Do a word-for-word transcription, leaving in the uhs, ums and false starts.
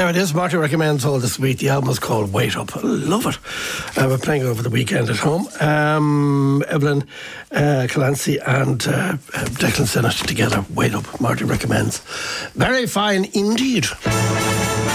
There it is. Marty recommends all this week. The album is called Wait Up. I love it. Uh, we're playing it over the weekend at home. Um, Evelyn uh, Clancy and uh, Declan Sinnott together. Wait Up. Marty recommends. Very fine indeed.